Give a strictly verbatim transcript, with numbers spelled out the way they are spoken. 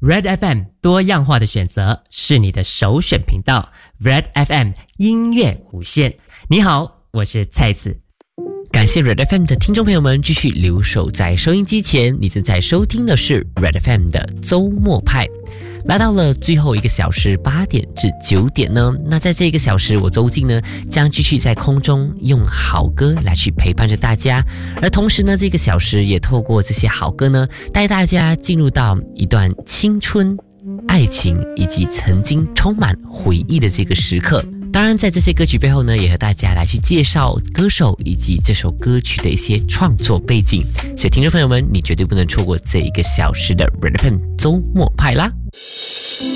Red F M 多样化的选择是你的首选频道 Red F M 音乐无限。你好，我是蔡子。 感谢 Red F M 的听众朋友们继续留守在收音机前，你正在收听的是 Red F M 的周末派。来到了最后一个小时，八点至九点呢，那在这个小时我周静呢将继续在空中用好歌来去陪伴着大家，而同时呢这个小时也透过这些好歌呢带大家进入到一段青春爱情以及曾经充满回忆的这个时刻。当然在这些歌曲背后呢，也和大家来去介绍歌手以及这首歌曲的一些创作背景，所以听众朋友们，你绝对不能错过这一个小时的 Red F M 周末派啦。